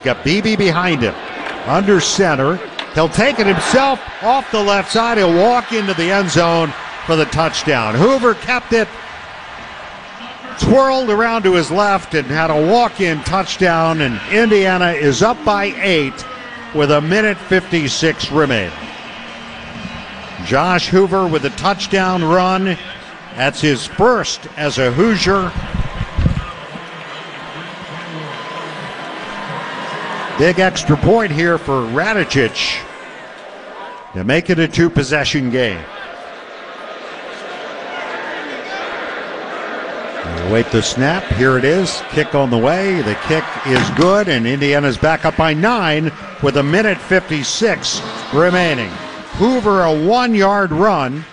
Got Beebe behind him, under center. He'll take it himself off the left side. He'll walk into the end zone for the touchdown. Hoover kept it, twirled around to his left, and had a walk-in touchdown, and Indiana is up by 8 with 1:56 remaining. Josh Hoover with a touchdown run. That's his first as a Hoosier. Big extra point here for Radicic to make it a 2-possession game. We'll wait the snap. Here it is. Kick on the way. The kick is good, and Indiana's back up by 9 with 1:56 remaining. Hoover, a 1-yard run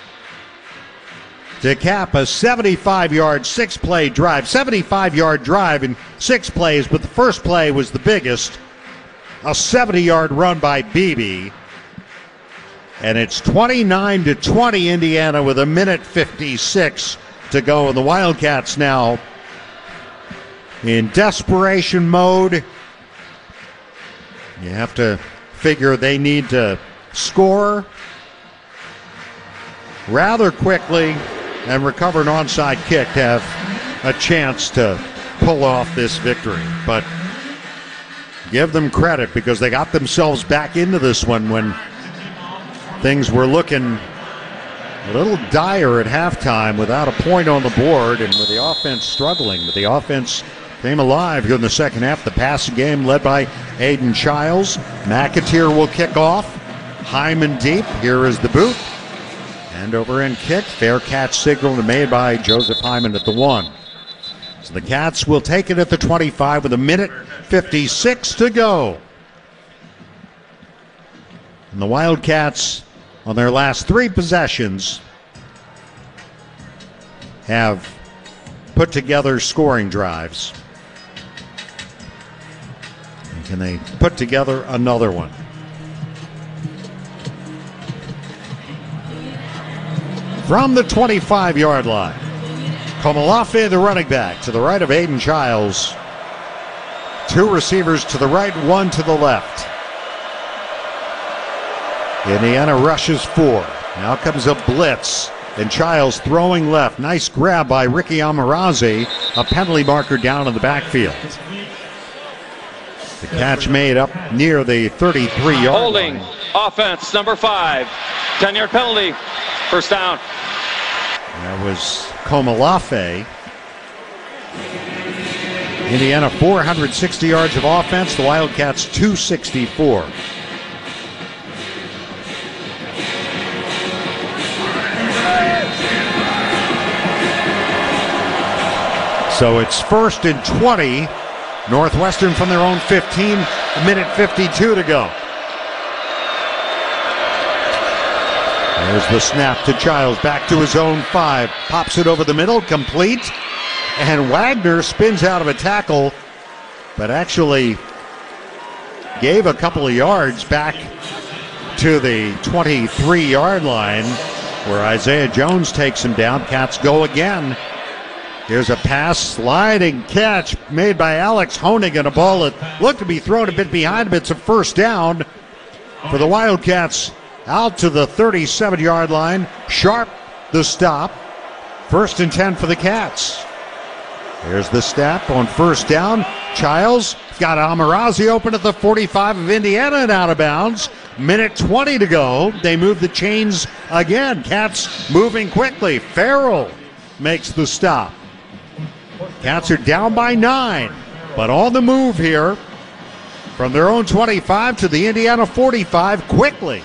to cap a 75-yard, 6-play drive. 75-yard drive in 6 plays, but the first play was the biggest. A 70-yard run by Beebe. And it's 29-20 Indiana with 1:56 to go. And the Wildcats now in desperation mode. You have to figure they need to score rather quickly and recover an onside kick to have a chance to pull off this victory. But give them credit because they got themselves back into this one when things were looking a little dire at halftime without a point on the board and with the offense struggling. But the offense came alive here in the second half. The passing game led by Aiden Childs. McAteer will kick off. Hyman deep. Here is the boot. And over-end kick. Fair catch signal made by Joseph Hyman at the 1. So the Cats will take it at the 25 with 1:56 to go. And the Wildcats, on their last 3 possessions, have put together scoring drives. And can they put together another one? From the 25-yard line, Komolafe, the running back, to the right of Aiden Childs. 2 receivers to the right, 1 to the left. Indiana rushes 4. Now comes a blitz, and Childs throwing left. Nice grab by Ricky Amarazi, a penalty marker down in the backfield. The catch made up near the 33-yard holding line. Offense number 5, 10-yard penalty, first down. That was Komolafe. Indiana 460 yards of offense. The Wildcats 264. So it's 1st and 20. Northwestern from their own 15. 1:52 to go. There's the snap to Childs, back to his own 5. Pops it over the middle, complete. And Wagner spins out of a tackle, but actually gave a couple of yards back to the 23-yard line, where Isaiah Jones takes him down. Cats go again. Here's a pass, sliding catch made by Alex Honig, a ball that looked to be thrown a bit behind him. It's a first down for the Wildcats. Out to the 37-yard line. Sharp the stop. 1st and 10 for the Cats. There's the snap on first down. Childs got Amarazi open at the 45 of Indiana and out of bounds. 1:20 to go. They move the chains again. Cats moving quickly. Farrell makes the stop. Cats are down by 9, but on the move here from their own 25 to the Indiana 45 quickly.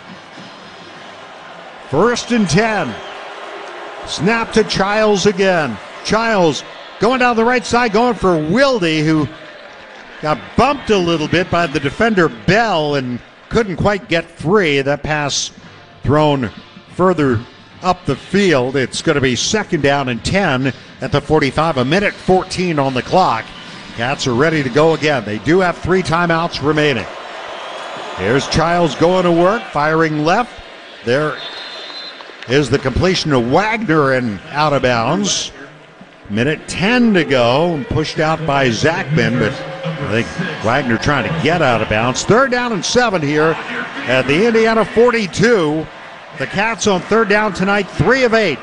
1st and 10. Snap to Childs again. Childs going down the right side, going for Wilde, who got bumped a little bit by the defender Bell and couldn't quite get free. That pass thrown further up the field. It's going to be 2nd down and 10 at the 45. 1:14 on the clock. Cats are ready to go again. They do have 3 timeouts remaining. Here's Childs going to work, firing left. There is the completion of Wagner and out of bounds. 1:10 to go, pushed out by Zachman, but I think Wagner trying to get out of bounds. 3rd down and 7 here at the Indiana 42. The Cats on 3rd down tonight, 3 of 8.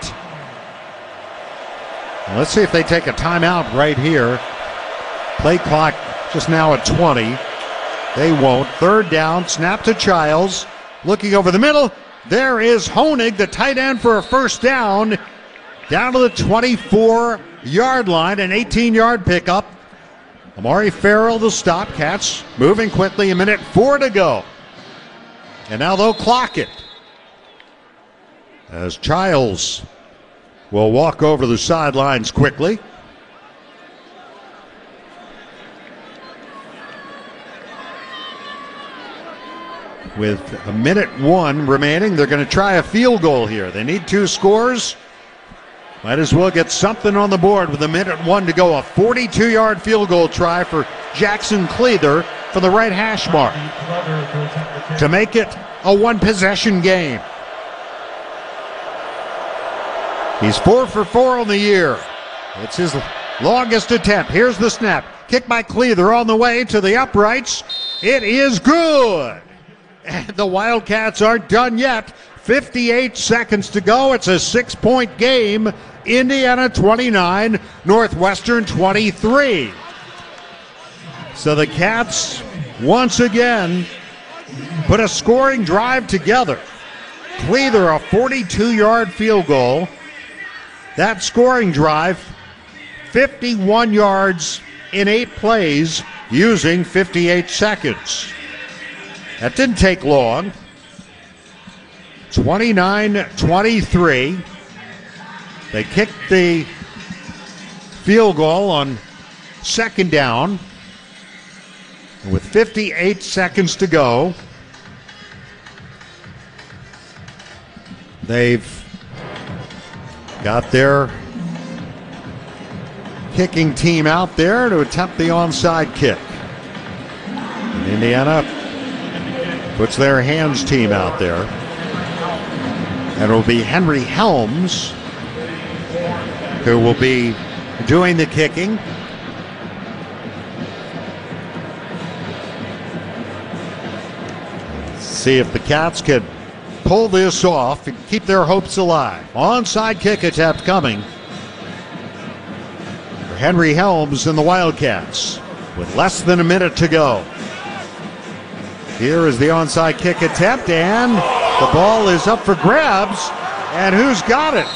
Let's see if they take a timeout right here. Play clock just now at 20. They won't. 3rd down, snap to Childs. Looking over the middle. There is Honig, the tight end, for a 1st down. Down to the 24-yard line, an 18-yard pickup. Amari Farrell the stop. Cats moving quickly, 1:04 to go. And now they'll clock it, as Childs will walk over the sidelines quickly. With 1:01 remaining, they're going to try a field goal here. They need 2 scores. Might as well get something on the board with 1:01 to go. A 42-yard field goal try for Jackson Cleather from the right hash mark to make it a 1-possession game. He's 4 for 4 on the year. It's his longest attempt. Here's the snap. Kick by Cleather on the way to the uprights. It is good. And the Wildcats aren't done yet. 58 seconds to go. It's a 6-point game. Indiana 29, Northwestern 23. So the Cats once again put a scoring drive together. Cleather, a 42-yard field goal. That scoring drive, 51 yards in 8 plays using 58 seconds. That didn't take long. 29-23. They kicked the field goal on 2nd down. With 58 seconds to go, they've got their kicking team out there to attempt the onside kick. And Indiana puts their hands team out there. And it will be Henry Helms who will be doing the kicking. See if the Cats can pull this off and keep their hopes alive. Onside kick attempt coming for Henry Helms and the Wildcats with less than a minute to go. Here is the onside kick attempt, and the ball is up for grabs. And who's got it?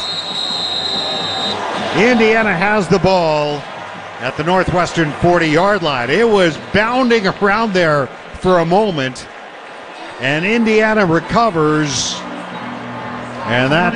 Indiana has the ball at the Northwestern 40-yard line. It was bounding around there for a moment, and Indiana recovers. And that,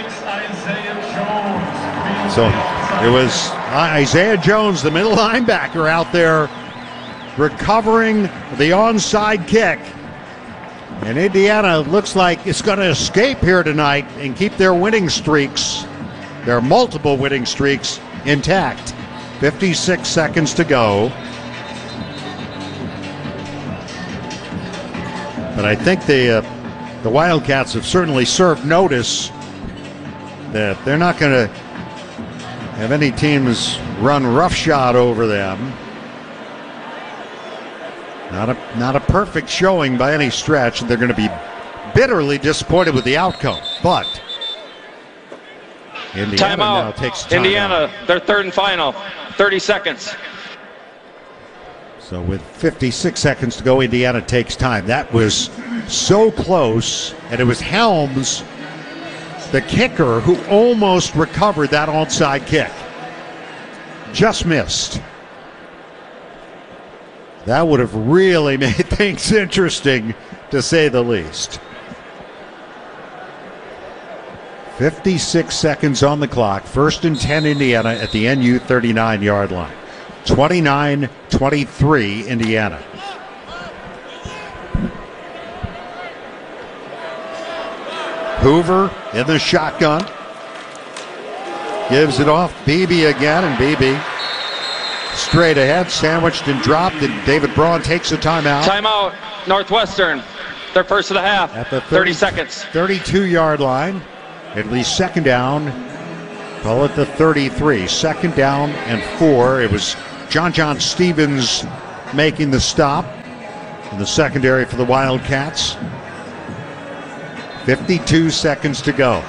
so it was Isaiah Jones, the middle linebacker, out there recovering the onside kick. And Indiana looks like it's going to escape here tonight and keep their winning streaks, their multiple winning streaks, intact. 56 seconds to go. But I think the Wildcats have certainly served notice that they're not going to have any teams run roughshod over them. Not a perfect showing by any stretch. They're going to be bitterly disappointed with the outcome. But Indiana now takes time Indiana, their 3rd and final. 30 seconds. So with 56 seconds to go, Indiana takes time. That was so close, and it was Helms, the kicker, who almost recovered that onside kick. Just missed. That would have really made things interesting, to say the least. 56 seconds on the clock. 1st and 10 Indiana at the NU 39-yard line. 29-23 Indiana. Hoover in the shotgun. Gives it off. Beebe again, and Beebe straight ahead, sandwiched and dropped, and David Braun takes a timeout. Timeout, Northwestern. Their first of the half. At the 30 seconds. 32-yard line. At least 2nd down. Call it the 33. 2nd down and 4. It was John Stevens making the stop in the secondary for the Wildcats. 52 seconds to go.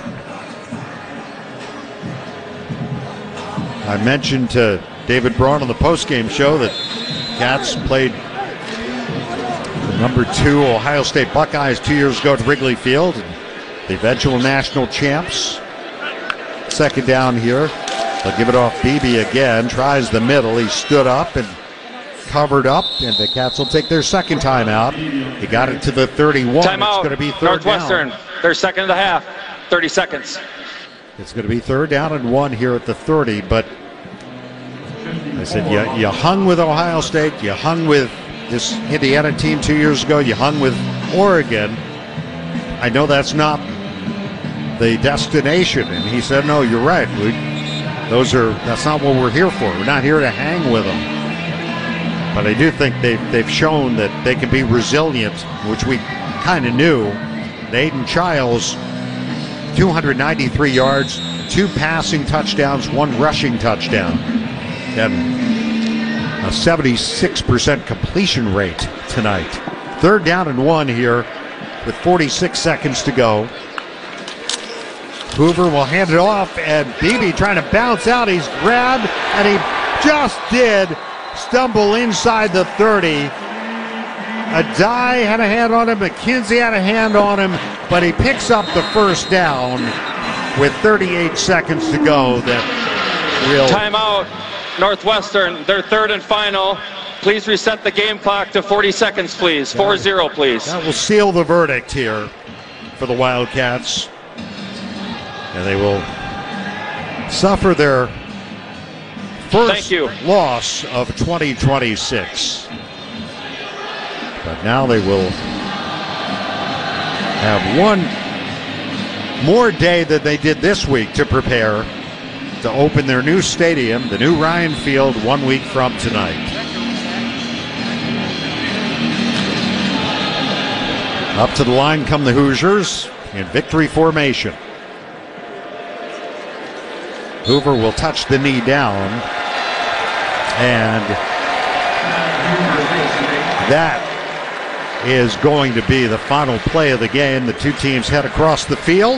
I mentioned to David Braun on the postgame show that Cats played the number 2 Ohio State Buckeyes 2 years ago at Wrigley Field, the eventual national champs. Second down here. They'll give it off Beebe again. Tries the middle. He stood up and covered up, and the Cats will take their second timeout. He got it to the 31. Timeout. It's going to be third Northwestern. down. Their second of the half. 30 seconds. It's going to be third down and 1 here at the 30, but I said you hung with Ohio State, you hung with this Indiana team 2 years ago, you hung with Oregon. I know that's not the destination. And he said, no, you're right. That's not what we're here for. We're not here to hang with them. But I do think they've shown that they can be resilient, which we kind of knew. Aiden Childs, 293 yards, 2 passing touchdowns, 1 rushing touchdown, and a 76% completion rate tonight. Third down and 1 here with 46 seconds to go. Hoover will hand it off, and Beebe trying to bounce out. He's grabbed, and he just did stumble inside the 30. Adai had a hand on him. McKenzie had a hand on him, but he picks up the first down with 38 seconds to go. Timeout, Northwestern. Their third and final. Please reset the game clock to 40 seconds, please. 4-0, please. That will seal the verdict here for the Wildcats. And they will suffer their first loss of 2026. But now they will have one more day than they did this week to prepare to open their new stadium, the new Ryan Field, 1 week from tonight. Up to the line come the Hoosiers in victory formation. Hoover will touch the knee down, and that is going to be the final play of the game. The two teams head across the field.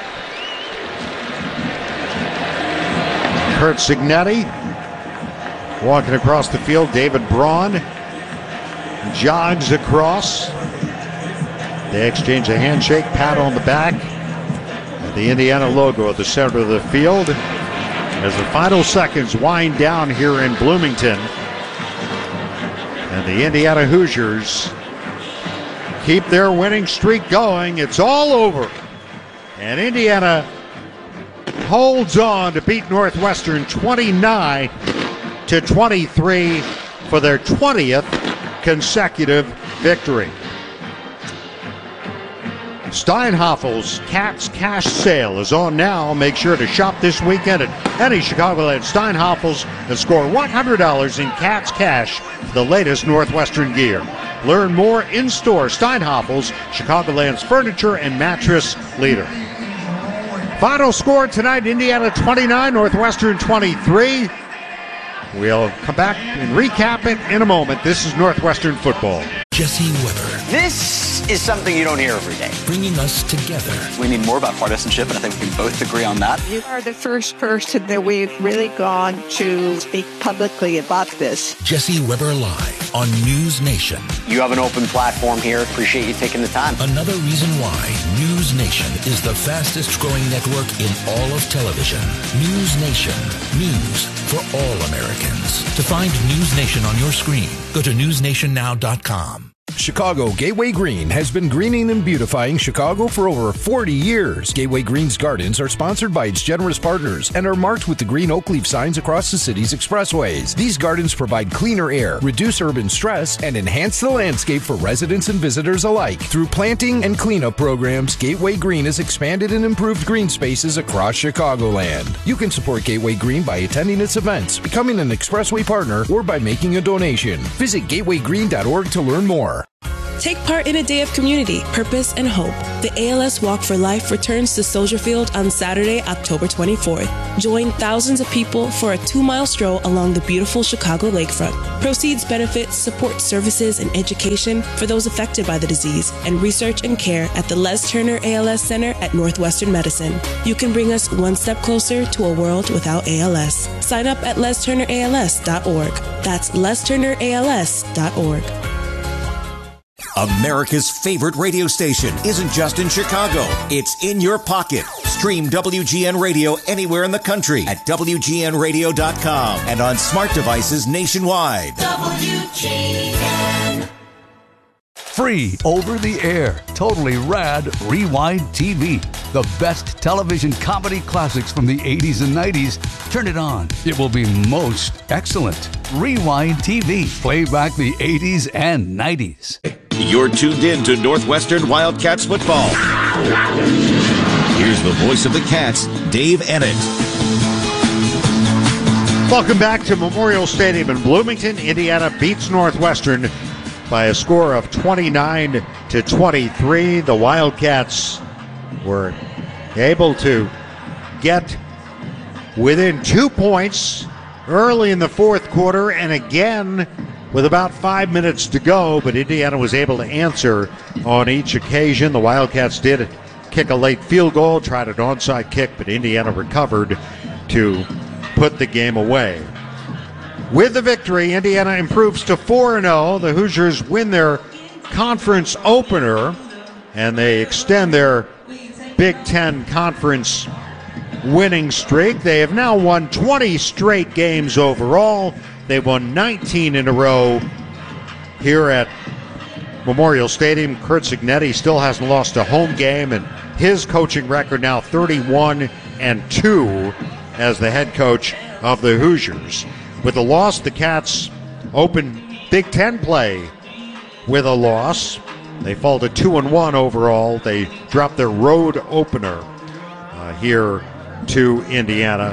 Kurt Cignetti walking across the field. David Braun jogs across. They exchange a handshake, pat on the back. And the Indiana logo at the center of the field. As the final seconds wind down here in Bloomington. And the Indiana Hoosiers keep their winning streak going. It's all over. And Indiana holds on to beat Northwestern 29-23 for their 20th consecutive victory. Steinhaffel's Cats Cash Sale is on now. Make sure to shop this weekend at any Chicagoland Steinhaffel's and score $100 in Cats Cash for the latest Northwestern gear. Learn more in-store. Steinhaffel's, Chicagoland's furniture and mattress leader. Final score tonight, Indiana 29, Northwestern 23. We'll come back and recap it in a moment. This is Northwestern football. Jesse Weber. This is something you don't hear every day. Bringing us together. We need more about partisanship, and I think we can both agree on that. You are the first person that we've really gone to speak publicly about this. Jesse Weber Live on News Nation. You have an open platform here. Appreciate you taking the time. Another reason why News Nation is the fastest growing network in all of television. News Nation. News for all Americans. To find News Nation on your screen, go to newsnationnow.com. Chicago Gateway Green has been greening and beautifying Chicago for over 40 years. Gateway Green's gardens are sponsored by its generous partners and are marked with the green oak leaf signs across the city's expressways. These gardens provide cleaner air, reduce urban stress, and enhance the landscape for residents and visitors alike. Through planting and cleanup programs, Gateway Green has expanded and improved green spaces across Chicagoland. You can support Gateway Green by attending its events, becoming an expressway partner, or by making a donation. Visit gatewaygreen.org to learn more. Take part in a day of community, purpose, and hope. The ALS Walk for Life returns to Soldier Field on Saturday, October 24th. Join thousands of people for a 2-mile stroll along the beautiful Chicago lakefront. Proceeds benefit support services and education for those affected by the disease and research and care at the Les Turner ALS Center at Northwestern Medicine. You can bring us one step closer to a world without ALS. Sign up at lesturnерals.org. That's lesturnерals.org. America's favorite radio station isn't just in Chicago. It's in your pocket. Stream WGN Radio anywhere in the country at WGNradio.com and on smart devices nationwide. WGN. Free over the air, totally rad Rewind TV. The best television comedy classics from the 80s and 90s. Turn it on. It will be most excellent. Rewind TV. Play back the 80s and 90s. You're tuned in to Northwestern Wildcats football. Here's the voice of the Cats, Dave Ennett. Welcome back to Memorial Stadium in Bloomington. Indiana beats Northwestern by a score of 29-23. The Wildcats were able to get within 2 points early in the fourth quarter, and again with about 5 minutes to go, but Indiana was able to answer on each occasion. The Wildcats did kick a late field goal, tried an onside kick, but Indiana recovered to put the game away. With the victory, Indiana improves to 4-0. The Hoosiers win their conference opener, and they extend their Big Ten Conference winning streak. They have now won 20 straight games overall. They've won 19 in a row here at Memorial Stadium. Curt Cignetti still hasn't lost a home game, and his coaching record now 31-2 as the head coach of the Hoosiers. With the loss, the Cats open Big Ten play with a loss. They fall to 2-1 overall. They drop their road opener here to Indiana.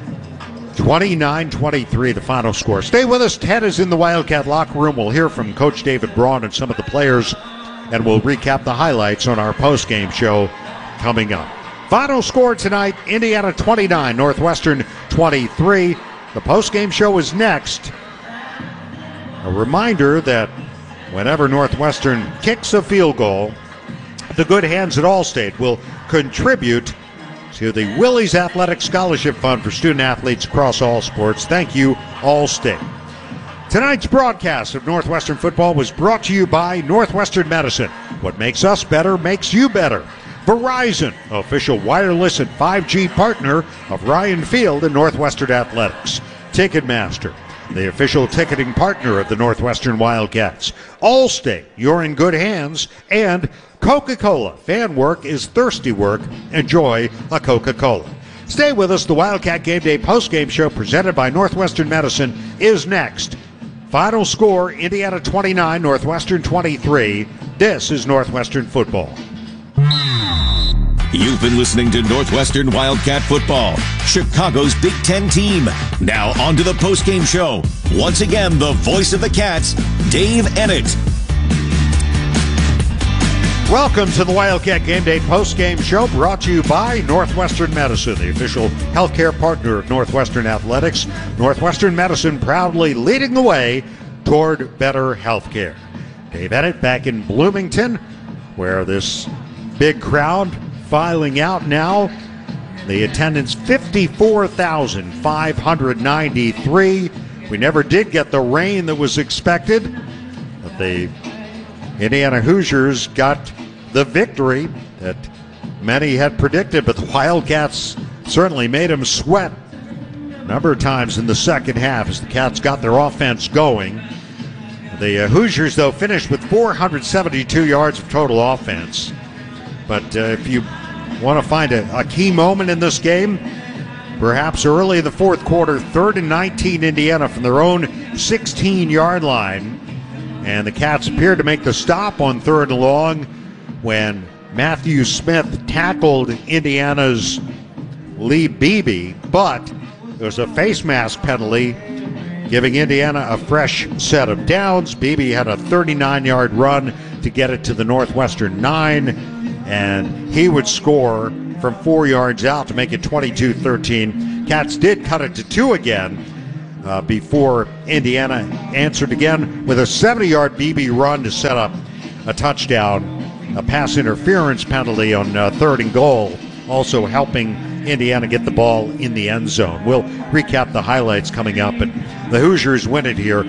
29-23 the final score. Stay with us. Ted is in the Wildcat locker room. We'll hear from Coach David Braun and some of the players, and we'll recap the highlights on our postgame show coming up. Final score tonight, Indiana 29, Northwestern 23. The postgame show is next. A reminder that whenever Northwestern kicks a field goal, the good hands at Allstate will contribute to the Willys Athletic Scholarship Fund for student athletes across all sports. Thank you, Allstate. Tonight's broadcast of Northwestern football was brought to you by Northwestern Medicine. What makes us better makes you better. Verizon, official wireless and 5G partner of Ryan Field and Northwestern Athletics. Ticketmaster, the official ticketing partner of the Northwestern Wildcats. Allstate, you're in good hands. And Coca-Cola, fan work is thirsty work. Enjoy a Coca-Cola. Stay with us. The Wildcat Game Day postgame show presented by Northwestern Medicine is next. Final score, Indiana 29, Northwestern 23. This is Northwestern football. You've been listening to Northwestern Wildcat football, Chicago's Big Ten team. Now on to the postgame show. Once again, the voice of the Cats, Dave Ennett. Welcome to the Wildcat Game Day postgame show, brought to you by Northwestern Medicine, the official healthcare partner of Northwestern Athletics. Northwestern Medicine proudly leading the way toward better healthcare. Dave Ennett back in Bloomington, where this big crowd filing out now. The attendance 54,593. We never did get the rain that was expected, but the Indiana Hoosiers got the victory that many had predicted, but the Wildcats certainly made them sweat a number of times in the second half as the Cats got their offense going. The Hoosiers, though, finished with 472 yards of total offense. But if you want to find a key moment in this game, perhaps early in the fourth quarter, 3rd and 19 Indiana from their own 16-yard line. And the Cats appeared to make the stop on 3rd and long when Matthew Smith tackled Indiana's Lee Beebe, but there was a face mask penalty giving Indiana a fresh set of downs. Beebe had a 39-yard run to get it to the Northwestern 9, and he would score from 4 yards out to make it 22-13. Cats did cut it to 2 again before Indiana answered again with a 70-yard BB run to set up a touchdown, a pass interference penalty on 3rd and goal, also helping Indiana get the ball in the end zone. We'll recap the highlights coming up, but the Hoosiers win it here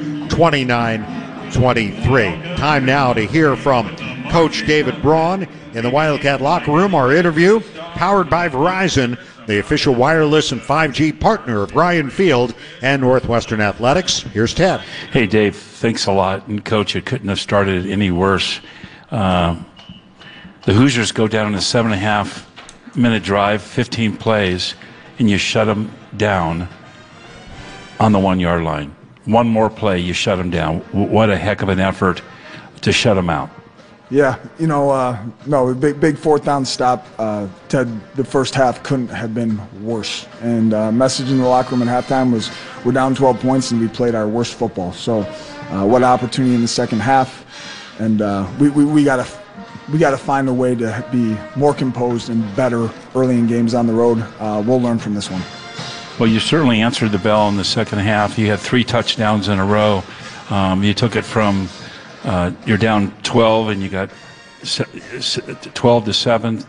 29-23. Time now to hear from Coach David Braun in the Wildcat locker room. Our interview powered by Verizon, the official wireless and 5G partner of Ryan Field and Northwestern Athletics. Here's Ted. Hey, Dave, thanks a lot. And, Coach, it couldn't have started any worse. The Hoosiers go down in a 7.5-minute drive, 15 plays, and you shut them down on the 1-yard line. One more play, you shut them down. What a heck of an effort to shut them out. Yeah, no, big 4th down stop. Ted, the first half couldn't have been worse. And message in the locker room at halftime was we're down 12 points and we played our worst football. So what an opportunity in the second half. And we got to find a way to be more composed and better early in games on the road. We'll learn from this one. Well, you certainly answered the bell in the second half. You had 3 touchdowns in a row. You took it from you're down 12 and you got 12-7,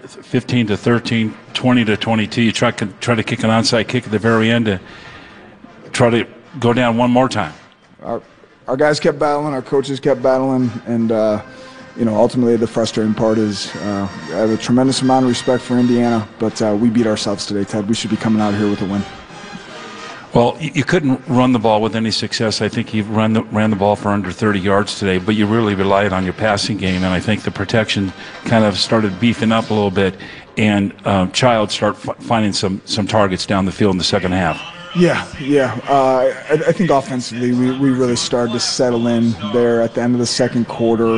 15-13, 20-22. You try to kick an onside kick at the very end to try to go down one more time. Our guys kept battling, our coaches kept battling, and ultimately the frustrating part is I have a tremendous amount of respect for Indiana, but we beat ourselves today, Ted. We should be coming out here with a win. Well, you couldn't run the ball with any success. I think you ran the ball for under 30 yards today, but you really relied on your passing game, and I think the protection kind of started beefing up a little bit, and Child started finding some targets down the field in the second half. Yeah. I think offensively we really started to settle in there at the end of the second quarter,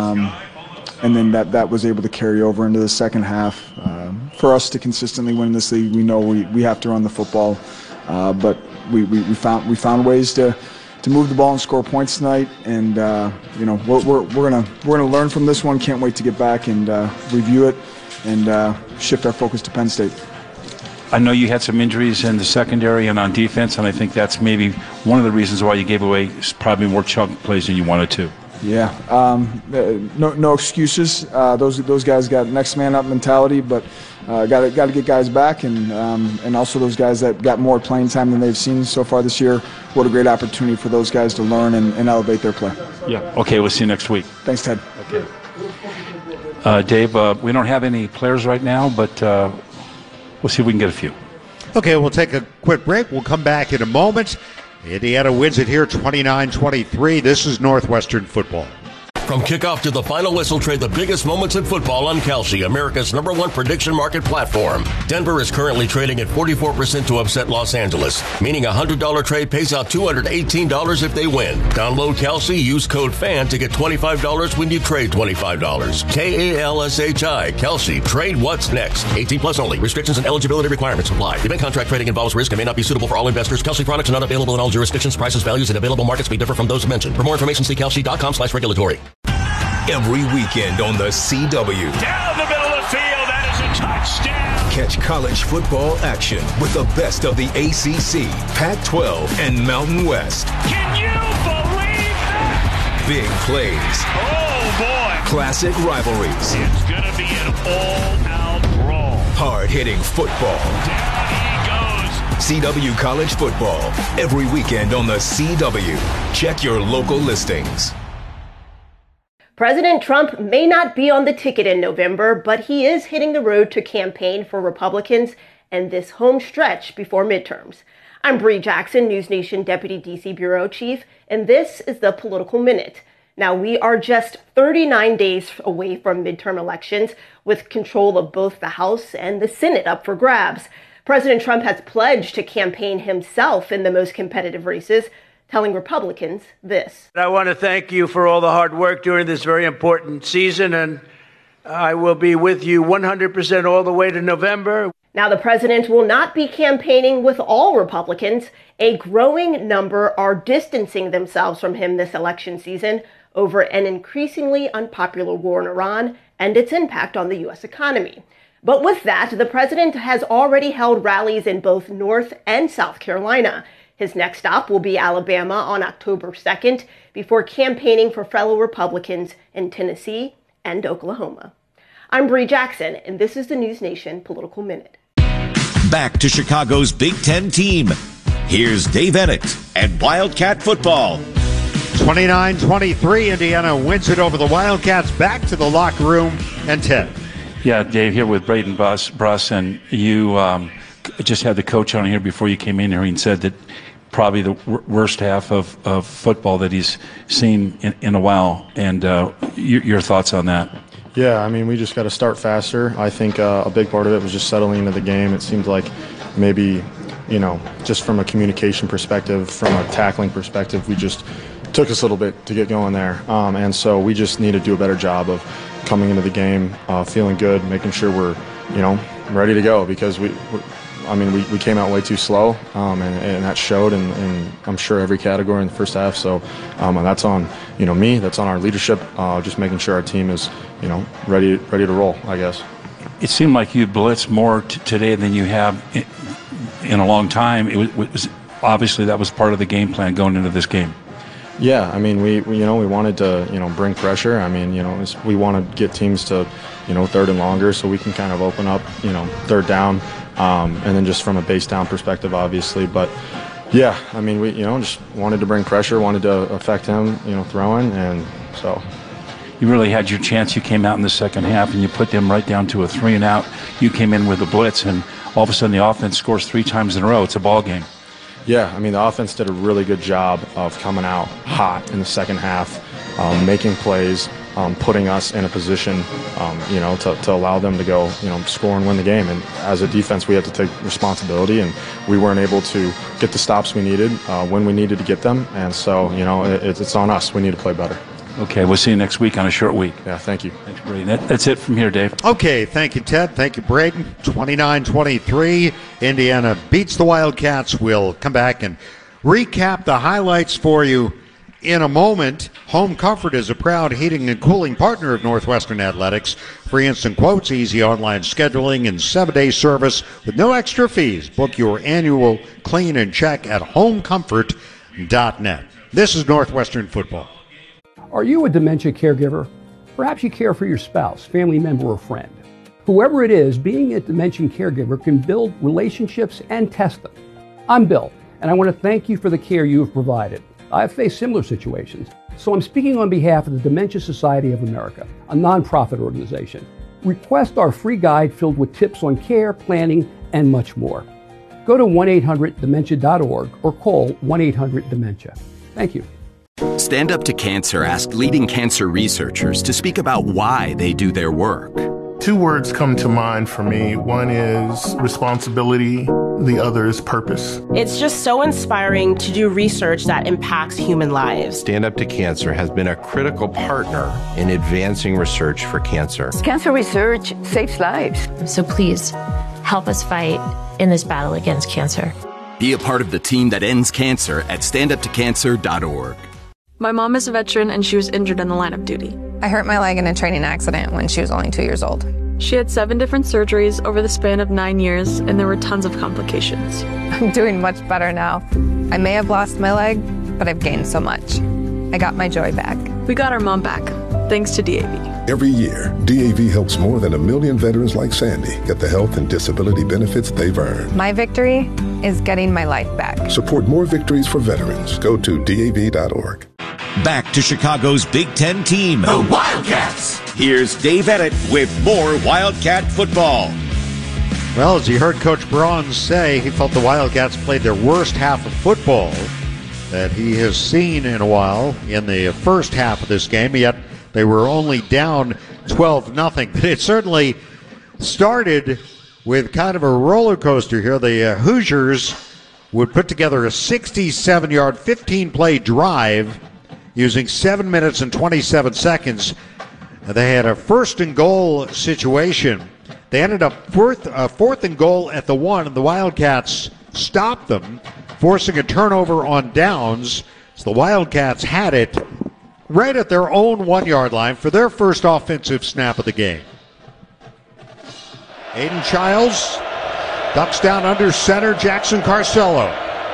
and then that was able to carry over into the second half. For us to consistently win this league, we know we have to run the football. But we found ways to move the ball and score points tonight, and we're gonna learn from this one. Can't wait to get back and review it and shift our focus to Penn State. I know you had some injuries in the secondary and on defense, and I think that's maybe one of the reasons why you gave away probably more chunk plays than you wanted to. Yeah, no excuses. Those guys got next man up mentality, but got to get guys back, and also those guys that got more playing time than they've seen so far this year. What a great opportunity for those guys to learn and elevate their play. Yeah. Okay. We'll see you next week. Thanks, Ted. Okay. Dave, we don't have any players right now, but we'll see if we can get a few. Okay, we'll take a quick break. We'll come back in a moment. Indiana wins it here 29-23. This is Northwestern football. From kickoff to the final whistle, trade the biggest moments in football on Kalshi, America's #1 prediction market platform. Denver is currently trading at 44% to upset Los Angeles, meaning a $100 trade pays out $218 if they win. Download Kalshi, use code FAN to get $25 when you trade $25. KALSHI, Kalshi, trade what's next. 18 plus only. Restrictions and eligibility requirements apply. Event contract trading involves risk and may not be suitable for all investors. Kalshi products are not available in all jurisdictions. Prices, values, and available markets may differ from those mentioned. For more information, see kalshi.com/regulatory. Every weekend on the CW. Down the middle of the field, that is a touchdown. Catch college football action with the best of the ACC, Pac-12, and Mountain West. Can you believe that? Big plays. Oh, boy. Classic rivalries. It's going to be an all-out brawl. Hard-hitting football. Down he goes. CW College Football. Every weekend on the CW. Check your local listings. President Trump may not be on the ticket in November, but he is hitting the road to campaign for Republicans and this home stretch before midterms. I'm Bree Jackson, News Nation Deputy DC Bureau Chief, and this is the Political Minute. Now, we are just 39 days away from midterm elections, with control of both the House and the Senate up for grabs. President Trump has pledged to campaign himself in the most competitive races, telling Republicans this. I want to thank you for all the hard work during this very important season, and I will be with you 100% all the way to November. Now, the president will not be campaigning with all Republicans. A growing number are distancing themselves from him this election season over an increasingly unpopular war in Iran and its impact on the U.S. economy. But with that, the president has already held rallies in both North and South Carolina. His next stop will be Alabama on October 2nd before campaigning for fellow Republicans in Tennessee and Oklahoma. I'm Bree Jackson, and this is the News Nation Political Minute. Back to Chicago's Big Ten team. Here's Dave Ennett and Wildcat football. 29-23, Indiana wins it over the Wildcats. Back to the locker room, and Ted. Yeah, Dave, here with Braden Bruss, and you just had the coach on here before you came in here, and said that probably the worst half of football that he's seen in a while, and your thoughts on that? Yeah, I mean, we just got to start faster. I think a big part of it was just settling into the game. It seemed like maybe, just from a communication perspective, from a tackling perspective, we just took us a little bit to get going there. And so we just need to do a better job of coming into the game, feeling good, making sure we're, ready to go, because we came out way too slow, and that showed in I'm sure every category in the first half. So and that's on me, that's on our leadership, just making sure our team is ready to roll, I guess. It seemed like you blitzed more today than you have in a long time. It was obviously that was part of the game plan going into this game. Yeah, I mean, we wanted to, bring pressure. I mean, we want to get teams to, third and longer, so we can kind of open up, third down, and then just from a base down perspective, obviously. But yeah, I mean, we, just wanted to bring pressure, wanted to affect him, throwing, and so. You really had your chance. You came out in the second half and you put them right down to a 3-and-out. You came in with a blitz, and all of a sudden the offense scores 3 times in a row. It's a ball game. Yeah, I mean, the offense did a really good job of coming out hot in the second half, making plays, putting us in a position, to allow them to go, score and win the game. And as a defense, we had to take responsibility, and we weren't able to get the stops we needed when we needed to get them. And so, it's on us. We need to play better. Okay, we'll see you next week on a short week. Yeah, thank you. Thanks, Braden. That's it from here, Dave. Okay, thank you, Ted. Thank you, Braden. 29-23, Indiana beats the Wildcats. We'll come back and recap the highlights for you in a moment. Home Comfort is a proud heating and cooling partner of Northwestern Athletics. Free instant quotes, easy online scheduling, and 7-day service with no extra fees. Book your annual clean and check at homecomfort.net. This is Northwestern Football. Are you a dementia caregiver? Perhaps you care for your spouse, family member, or friend. Whoever it is, being a dementia caregiver can build relationships and test them. I'm Bill, and I want to thank you for the care you have provided. I've faced similar situations, so I'm speaking on behalf of the Dementia Society of America, a nonprofit organization. Request our free guide filled with tips on care, planning, and much more. Go to 1-800-DEMENTIA.org or call 1-800-DEMENTIA. Thank you. Stand Up to Cancer asked leading cancer researchers to speak about why they do their work. 2 words come to mind for me. One is responsibility, the other is purpose. It's just so inspiring to do research that impacts human lives. Stand Up to Cancer has been a critical partner in advancing research for cancer. Cancer research saves lives. So please, help us fight in this battle against cancer. Be a part of the team that ends cancer at standuptocancer.org. My mom is a veteran and she was injured in the line of duty. I hurt my leg in a training accident when she was only 2 years old. She had 7 different surgeries over the span of 9 years, and there were tons of complications. I'm doing much better now. I may have lost my leg, but I've gained so much. I got my joy back. We got our mom back, thanks to DAV. Every year, DAV helps more than 1 million veterans like Sandy get the health and disability benefits they've earned. My victory is getting my life back. Support more victories for veterans. Go to DAV.org. Back to Chicago's Big Ten team, the Wildcats. Here's Dave Ennett with more Wildcat football. Well, as you heard Coach Braun say, he felt the Wildcats played their worst half of football that he has seen in a while in the first half of this game, yet they were only down 12-0. But it certainly started with kind of a roller coaster here. The Hoosiers would put together a 67-yard, 15-play drive using 7 minutes and 27 seconds. They had a first and goal situation. They ended up fourth and goal at the 1, and the Wildcats stopped them, forcing a turnover on downs. So the Wildcats had it right at their own 1-yard line for their first offensive snap of the game. Aiden Childs ducks down under center, Jackson Carcello.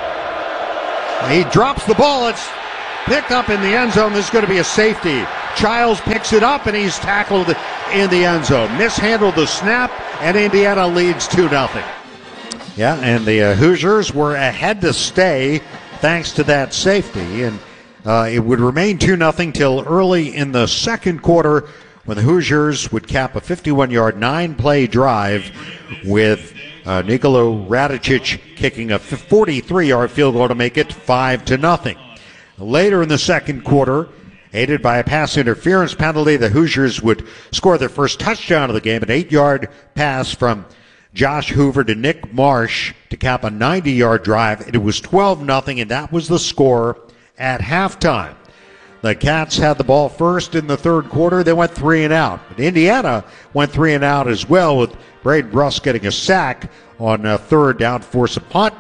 He drops the ball. It's picked up in the end zone. This is going to be a safety. Childs picks it up, and he's tackled in the end zone. Mishandled the snap, and Indiana leads 2-0. Yeah, and the Hoosiers were ahead to stay thanks to that safety, and it would remain 2-0 till early in the second quarter when the Hoosiers would cap a 51-yard, 9-play drive with Nikola Radicic kicking a 43-yard field goal to make it 5-0. Later in the second quarter, aided by a pass interference penalty, the Hoosiers would score their first touchdown of the game, an 8-yard pass from Josh Hoover to Nick Marsh to cap a 90-yard drive. It was 12-0, and that was the score at halftime. The Cats had the ball first in the third quarter. They went 3 and out. But Indiana went 3 and out as well, with Braden Bruss getting a sack on third down to force a punt.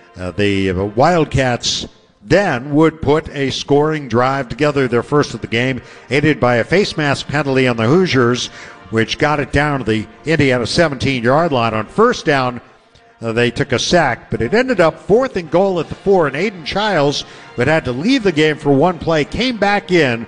The Wildcats then would put a scoring drive together, their first of the game, aided by a face mask penalty on the Hoosiers, which got it down to the Indiana 17-yard line. On first down, they took a sack, but it ended up 4th and goal at the 4, and Aiden Childs, who had to leave the game for one play, came back in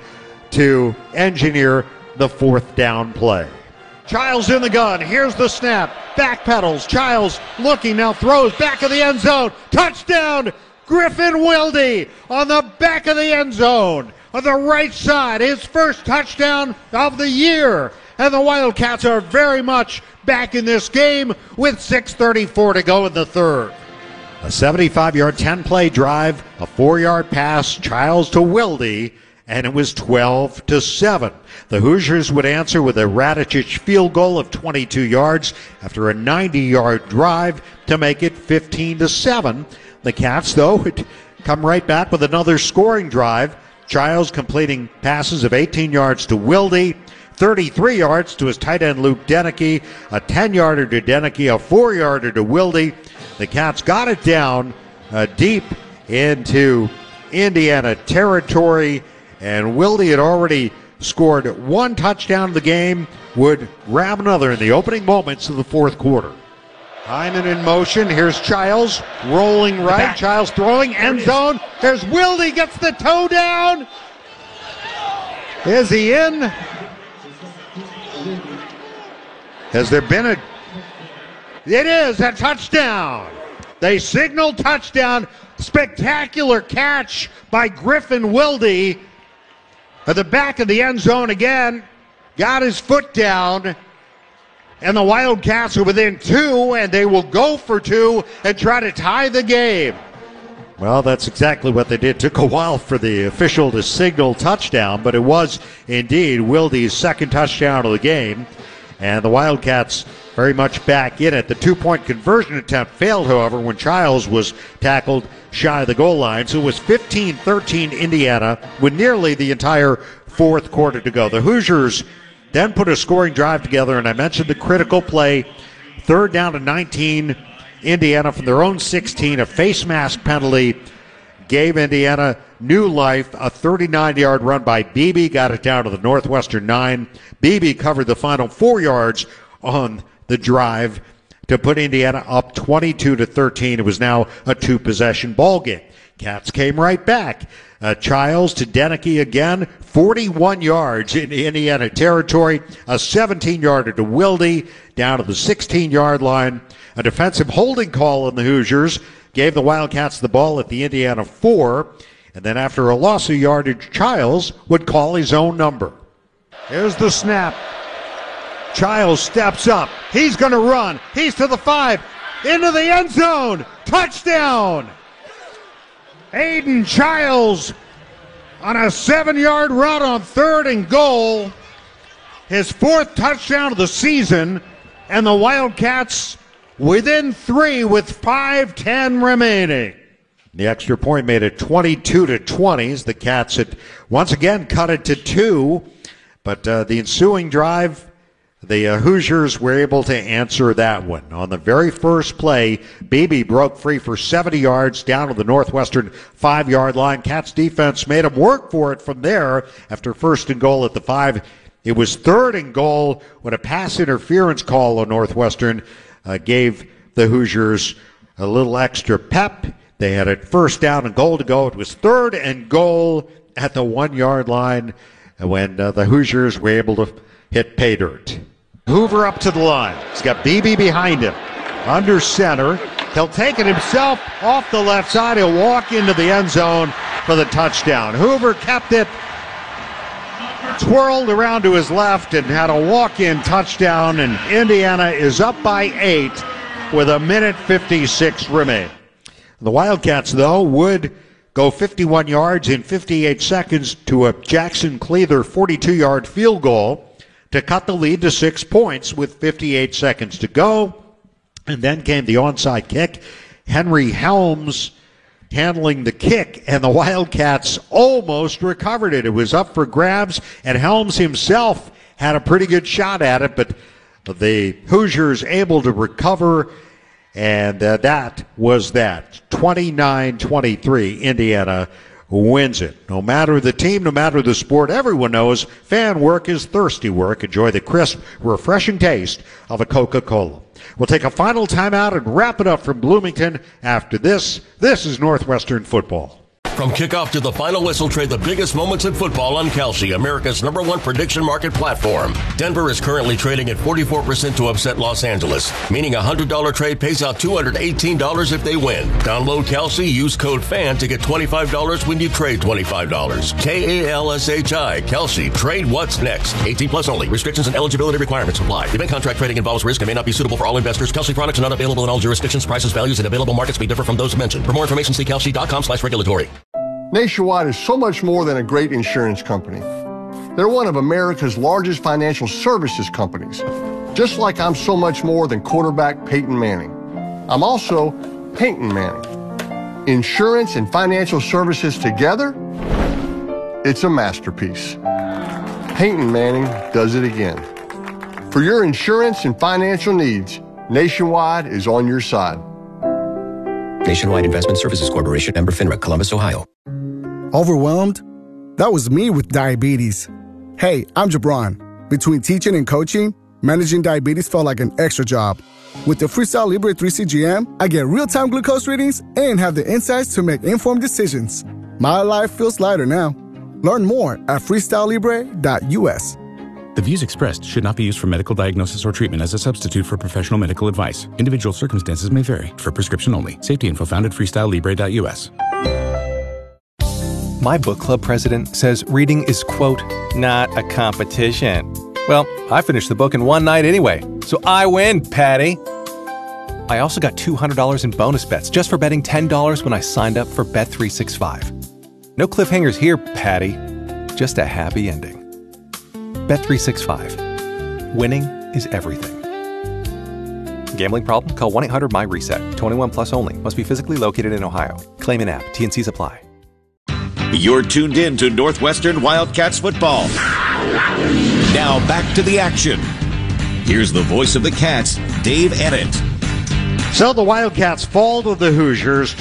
to engineer the 4th down play. Childs in the gun. Here's the snap. Backpedals. Childs looking, now throws back of the end zone. Touchdown! Griffin Wilde on the back of the end zone on the right side. His first touchdown of the year. And the Wildcats are very much back in this game with 6:34 to go in the third. A 75-yard, 10-play drive, a 4-yard pass, Childs to Wilde, and it was 12-7. The Hoosiers would answer with a Radicic field goal of 22 yards after a 90-yard drive to make it 15-7. The Cats, though, would come right back with another scoring drive. Childs completing passes of 18 yards to Wilde, 33 yards to his tight end Luke Deneke, a 10-yarder to Deneke, a 4-yarder to Wilde. The Cats got it down deep into Indiana territory, and Wilde had already scored one touchdown in the game, would grab another in the opening moments of the fourth quarter. Hyman in motion. Here's Childs rolling right. Childs throwing end zone. There's Wilde, gets the toe down. Is he in? Has there been a... It is a touchdown. They signal touchdown. Spectacular catch by Griffin Wilde at the back of the end zone again. Got his foot down. And the Wildcats are within 2, and they will go for 2 and try to tie the game. Well, that's exactly what they did. Took a while for the official to signal touchdown, but it was indeed Wilde's second touchdown of the game. And the Wildcats very much back in it. The 2-point conversion attempt failed, however, when Childs was tackled shy of the goal line. So it was 15-13 Indiana with nearly the entire fourth quarter to go. The Hoosiers then put a scoring drive together, and I mentioned the critical play. 3rd down to 19, Indiana from their own 16. A face mask penalty gave Indiana new life. A 39-yard run by Beebe got it down to the Northwestern 9. Beebe covered the final 4 yards on the drive to put Indiana up 22-13. It was now a 2-possession ball game. Cats came right back. Childs to Deneke again, 41 yards in Indiana territory, a 17-yarder to Wilde down to the 16-yard line. A defensive holding call on the Hoosiers gave the Wildcats the ball at the Indiana 4, and then after a loss of yardage, Childs would call his own number. Here's the snap. Childs steps up. He's going to run. He's to the 5, into the end zone. Touchdown! Aiden Childs on a 7-yard run on 3rd and goal. His 4th touchdown of the season, and the Wildcats within 3 with 5:10 remaining. The extra point made it 22-20 as the Cats had once again cut it to 2, but the ensuing drive the Hoosiers were able to answer that one. On the very first play, Beebe broke free for 70 yards down to the Northwestern 5-yard line. Cats defense made them work for it from there after 1st and goal at the 5. It was 3rd and goal when a pass interference call on Northwestern gave the Hoosiers a little extra pep. They had a 1st down and goal to go. It was 3rd and goal at the 1-yard line when the Hoosiers were able to hit pay dirt. Hoover up to the line. He's got Beebe behind him. Under center. He'll take it himself off the left side. He'll walk into the end zone for the touchdown. Hoover kept it, twirled around to his left, and had a walk-in touchdown, and Indiana is up by 8 with 1:56 remaining. The Wildcats, though, would go 51 yards in 58 seconds to a Jackson Cleather 42-yard field goal to cut the lead to 6 points with 58 seconds to go. And then came the onside kick. Henry Helms handling the kick, and the Wildcats almost recovered it. It was up for grabs, and Helms himself had a pretty good shot at it, but the Hoosiers able to recover, and that was that. 29-23, Indiana wins it. No matter the team, no matter the sport, everyone knows fan work is thirsty work. Enjoy the crisp, refreshing taste of a Coca-Cola. We'll take a final timeout and wrap it up from Bloomington after this. This is Northwestern football. From kickoff to the final whistle, trade the biggest moments in football on Kalshi, America's #1 prediction market platform. Denver is currently trading at 44% to upset Los Angeles, meaning a $100 trade pays out $218 if they win. Download Kalshi, use code FAN to get $25 when you trade $25. Kalshi, Kalshi, trade what's next. 18 plus only. Restrictions and eligibility requirements apply. Event contract trading involves risk and may not be suitable for all investors. Kalshi products are not available in all jurisdictions. Prices, values, and available markets may differ from those mentioned. For more information, see kalshi.com/regulatory. Nationwide is so much more than a great insurance company. They're one of America's largest financial services companies, just like I'm so much more than quarterback Peyton Manning. I'm also Peyton Manning. Insurance and financial services together, it's a masterpiece. Peyton Manning does it again. For your insurance and financial needs, Nationwide is on your side. Nationwide Investment Services Corporation, member FINRA, Columbus, Ohio. Overwhelmed? That was me with diabetes. Hey, I'm Jabron. Between teaching and coaching, managing diabetes felt like an extra job. With the Freestyle Libre 3 CGM, I get real-time glucose readings and have the insights to make informed decisions. My life feels lighter now. Learn more at freestylelibre.us. The views expressed should not be used for medical diagnosis or treatment as a substitute for professional medical advice. Individual circumstances may vary. For prescription only. Safety info found at freestylelibre.us. My book club president says reading is, quote, not a competition. Well, I finished the book in one night anyway, so I win, Patty. I also got $200 in bonus bets just for betting $10 when I signed up for Bet365. No cliffhangers here, Patty. Just a happy ending. Bet365. Winning is everything. Gambling problem? Call 1-800-MY-RESET. 21 plus only. Must be physically located in Ohio. Claim in app. T&Cs apply. You're tuned in to Northwestern Wildcats football. Now back to the action. Here's the voice of the Cats, Dave Ennett. So the Wildcats fall to the Hoosiers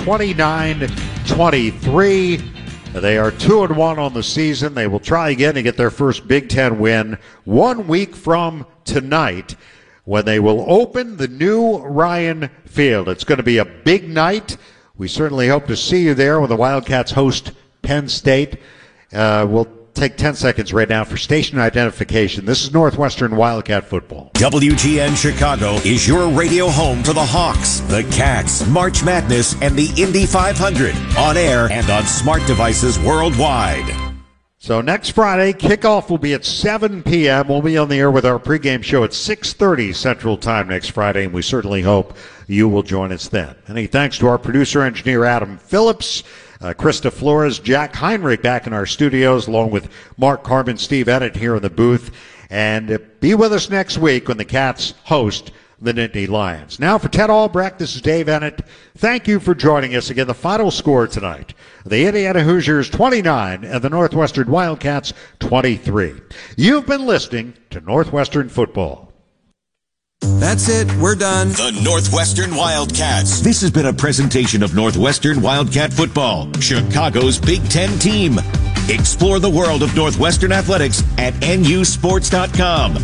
29-23. They are 2-1 on the season. They will try again to get their first Big Ten win 1 week from tonight when they will open the new Ryan Field. It's going to be a big night. We certainly hope to see you there when the Wildcats host Penn State. We'll take 10 seconds right now for station identification. This is Northwestern Wildcat football. WGN Chicago is your radio home to the Hawks, the Cats, March Madness, and the Indy 500 on air and on smart devices worldwide. So next Friday, kickoff will be at 7 p.m. We'll be on the air with our pregame show at 6:30 Central Time next Friday, and we certainly hope you will join us then. Any thanks to our producer, engineer Adam Phillips, Krista Flores, Jack Heinrich back in our studios, along with Mark Carbon, Steve Ennett here in the booth. And be with us next week when the Cats host the Nittany Lions. Now for Ted Albrecht, this is Dave Ennett. Thank you for joining us. Again, the final score tonight, the Indiana Hoosiers 29 and the Northwestern Wildcats 23. You've been listening to Northwestern Football. That's it. We're done. The Northwestern Wildcats. This has been a presentation of Northwestern Wildcat football, Chicago's Big Ten team. Explore the world of Northwestern athletics at nusports.com.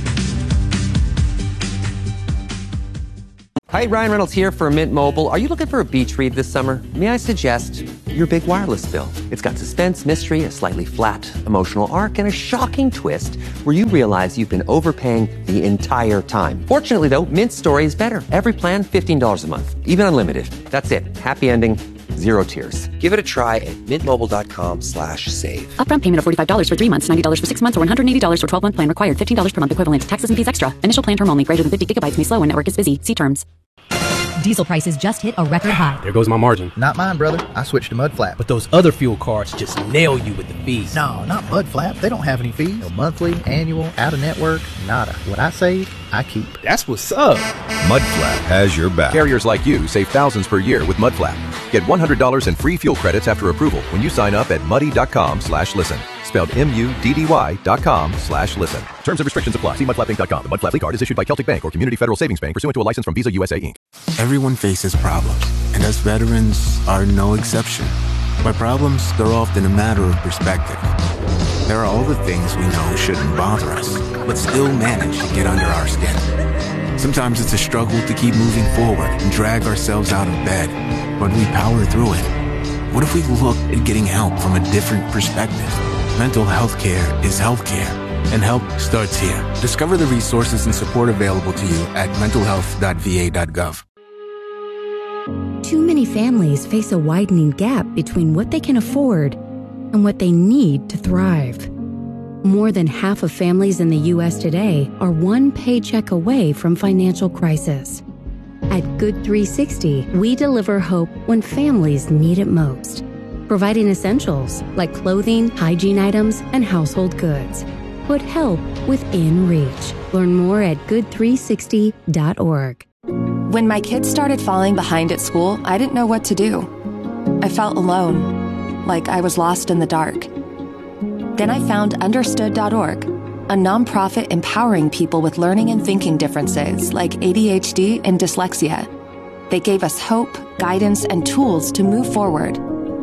Hi, Ryan Reynolds here for Mint Mobile. Are you looking for a beach read this summer? May I suggest your big wireless bill? It's got suspense, mystery, a slightly flat emotional arc, and a shocking twist where you realize you've been overpaying the entire time. Fortunately, though, Mint's story is better. Every plan, $15 a month, even unlimited. That's it. Happy ending. Zero tears. Give it a try at mintmobile.com/save. Upfront payment of $45 for 3 months, $90 for 6 months, or $180 for 12-month plan required. $15 per month equivalent. Taxes and fees extra. Initial plan term only. Greater than 50 gigabytes may slow when network is busy. See terms. Diesel prices just hit a record high. There goes my margin. Not mine, brother. I switched to Mudflap. But those other fuel cards just nail you with the fees. No, not Mudflap. They don't have any fees. No monthly, annual, out-of-network, nada. What I save, I keep. That's what's up. Mudflap has your back. Carriers like you save thousands per year with Mudflap. Get $100 in free fuel credits after approval when you sign up at muddy.com/listen. Spelled MUDDY.com/listen. Terms and restrictions apply. See mudflapinc.com. The Mudflap card is issued by Celtic Bank or Community Federal Savings Bank pursuant to a license from Visa USA Inc. Everyone faces problems, and us veterans are no exception. By problems, they're often a matter of perspective. There are all the things we know shouldn't bother us, but still manage to get under our skin. Sometimes it's a struggle to keep moving forward and drag ourselves out of bed, but we power through it. What if we looked at getting help from a different perspective? Mental health care is healthcare, and help starts here. Discover the resources and support available to you at mentalhealth.va.gov. Too many families face a widening gap between what they can afford and what they need to thrive. More than half of families in the U.S. today are one paycheck away from financial crisis. At Good 360, we deliver hope when families need it most, providing essentials like clothing, hygiene items, and household goods. Put help within reach. Learn more at good360.org. When my kids started falling behind at school, I didn't know what to do. I felt alone, like I was lost in the dark. Then I found Understood.org, a nonprofit empowering people with learning and thinking differences like ADHD and dyslexia. They gave us hope, guidance, and tools to move forward.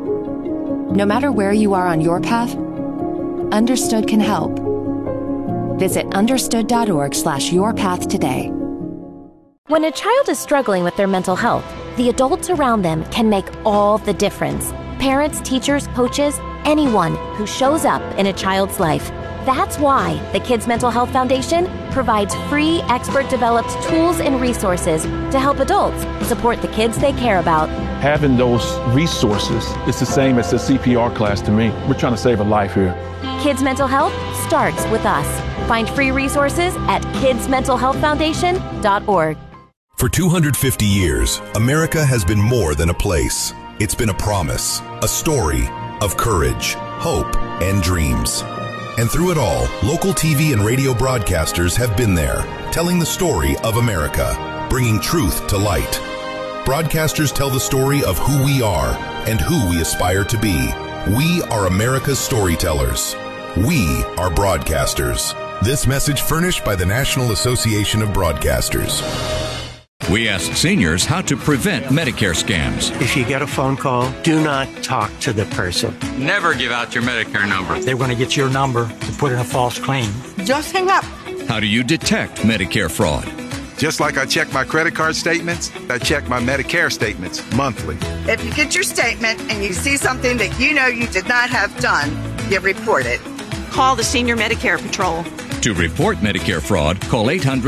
No matter where you are on your path, Understood can help. Visit understood.org/yourpath today. When a child is struggling with their mental health, the adults around them can make all the difference. Parents, teachers, coaches, anyone who shows up in a child's life. That's why the Kids Mental Health Foundation provides free, expert-developed tools and resources to help adults support the kids they care about. Having those resources is the same as a CPR class to me. We're trying to save a life here. Kids Mental Health starts with us. Find free resources at kidsmentalhealthfoundation.org. For 250 years, America has been more than a place. It's been a promise, a story of courage, hope, and dreams. And through it all, local TV and radio broadcasters have been there, telling the story of America, bringing truth to light. Broadcasters tell the story of who we are and who we aspire to be. We are America's storytellers. We are broadcasters. This message furnished by the National Association of Broadcasters. We asked seniors how to prevent Medicare scams. If you get a phone call, do not talk to the person. Never give out your Medicare number. They're going to get your number to put in a false claim. Just hang up. How do you detect Medicare fraud? Just like I check my credit card statements, I check my Medicare statements monthly. If you get your statement and you see something that you know you did not have done, you report it. Call the Senior Medicare Patrol. To report Medicare fraud, call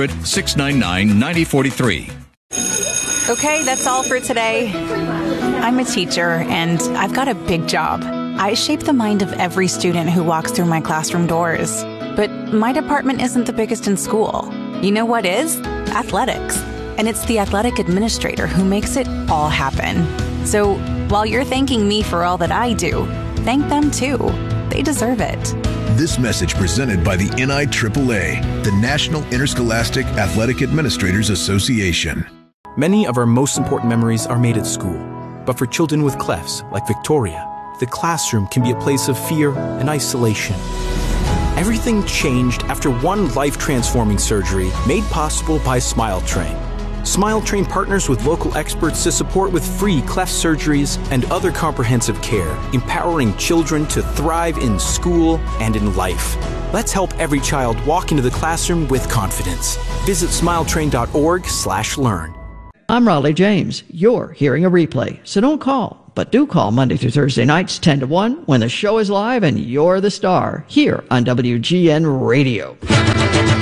800-699-9043. Okay, that's all for today. I'm a teacher, and I've got a big job. I shape the mind of every student who walks through my classroom doors. But my department isn't the biggest in school. You know what is? Athletics. And it's the athletic administrator who makes it all happen. So while you're thanking me for all that I do, thank them too. They deserve it. This message presented by the NIAAA, the National Interscholastic Athletic Administrators Association. Many of our most important memories are made at school. But for children with clefs, like Victoria, the classroom can be a place of fear and isolation. Everything changed after one life-transforming surgery made possible by SmileTrain. SmileTrain partners with local experts to support with free cleft surgeries and other comprehensive care, empowering children to thrive in school and in life. Let's help every child walk into the classroom with confidence. Visit smiletrain.org/learn. I'm Raleigh James. You're hearing a replay, so don't call, but do call Monday through Thursday nights 10 to 1 when the show is live and you're the star here on WGN Radio.